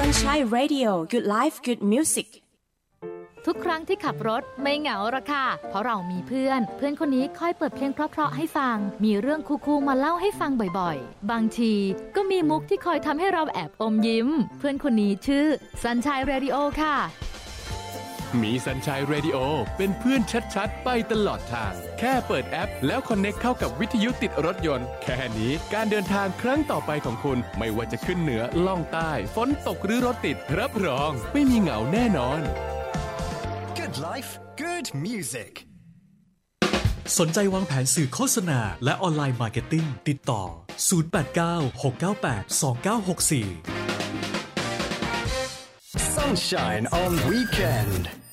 Sunshine Radio Good Life Good Music ทุกครั้งที่ขับรถไม่เหงาหรอกค่ะเพราะเรามีเพื่อนคนนี้คอยเปิดเพลงเพราะๆให้ฟังมีเรื่องคูลๆมาเล่าให้ฟังบ่อยๆบางทีก็มีมุกที่คอยทำให้เราแอบอมยิ้มเพื่อนคนนี้ชื่อ Sunshine Radio ค่ะมี Sunshine Radio เป็นเพื่อนชัดๆไปตลอดทางแค่เปิดแอปแล้วคอนเนคเข้ากับวิทยุติดรถยนต์แค่นี้การเดินทางครั้งต่อไปของคุณไม่ว่าจะขึ้นเหนือล่องใต้ฝนตกหรือรถติดรับรองไม่มีเหงาแน่นอน Good life good music สนใจวางแผนสื่อโฆษณาและออนไลน์มาร์เก็ตติ้งติดต่อ0896982964 Sunshine on weekend